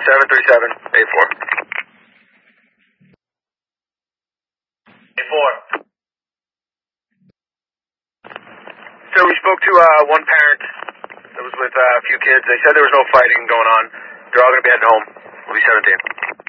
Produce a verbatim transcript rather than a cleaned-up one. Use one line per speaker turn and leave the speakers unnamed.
seven three seven, eight four. eight four. So we spoke to uh, one parent that was with uh, a few kids. They said there was no fighting going on. They're all going to be heading home. We'll be seventeen.